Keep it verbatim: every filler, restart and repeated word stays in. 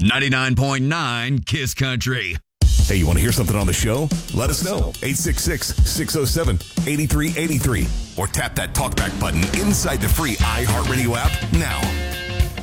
ninety-nine point nine Kiss Country. Hey, you want to hear something on the show? Let us know. eight six six, six oh seven, eight three eight three. Or tap that talkback button inside the free iHeartRadio app now.